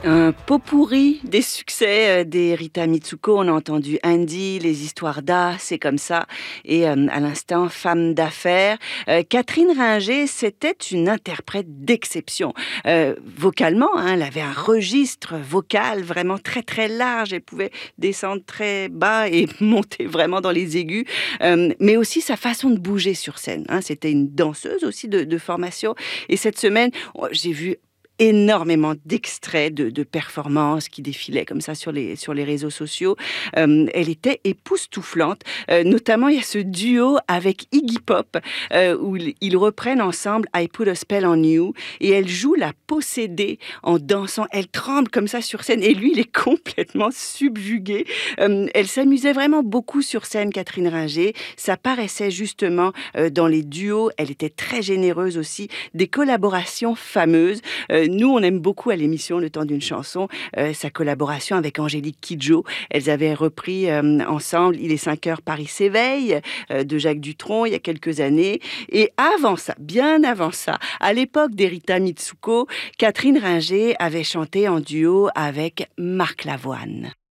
Un pot-pourri des succès des Rita Mitsuko. On a entendu Andy, Les histoires d'A, C'est comme ça. Et à l'instant, Femme d'affaires. Catherine Ringer, c'était une interprète d'exception. Vocalement, elle avait un registre vocal vraiment très très large. Elle pouvait descendre très bas et monter vraiment dans les aigus. Mais aussi sa façon de bouger sur scène. C'était une danseuse aussi de formation. Et cette semaine, j'ai vu énormément d'extraits de performances qui défilaient comme ça sur les réseaux sociaux. Elle était époustouflante. Notamment, il y a ce duo avec Iggy Pop où ils reprennent ensemble I Put a Spell on You et elle joue la possédée en dansant. Elle tremble comme ça sur scène et lui, il est complètement subjugué. Elle s'amusait vraiment beaucoup sur scène, Catherine Ringer. Ça paraissait justement dans les duos. Elle était très généreuse aussi. Des collaborations fameuses. Nous, on aime beaucoup à l'émission Le Temps d'une chanson sa collaboration avec Angélique Kidjo. Elles avaient repris ensemble Il est 5 heures, Paris s'éveille de Jacques Dutronc il y a quelques années. Et avant ça, bien avant ça, à l'époque d'Erita Mitsuko, Catherine Ringer avait chanté en duo avec Marc Lavoine.